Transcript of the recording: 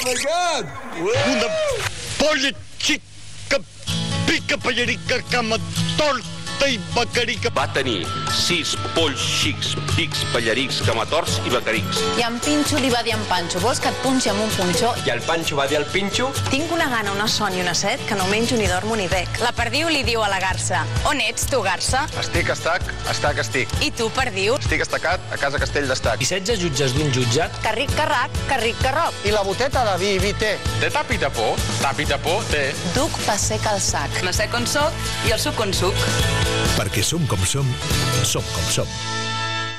my God! Una polla xica, pica, pallerica, cama, torta i becarica. Va tenir 6 polls xics, pics, pallerics, camatorts i becarics. I en Pinxo li va dir a en Panxo, vols que et punxi amb un punxó? I el Panxo va dir al Pinxo: tinc una gana, una son i una set que no menjo ni dormo ni bec. La perdiu li diu a la garça, on ets tu, garça? Estic, estac, estic. I tu, perdiu? Estic estacat a casa Castell d'Estac. I 16 jutges d'un jutjat. Carric, carrac, carric, carroc. I la boteta de vi té. de tapi tapó, té. Duc passec al sac. No sé on soc i el suc on suc. Perquè som com som, som com som.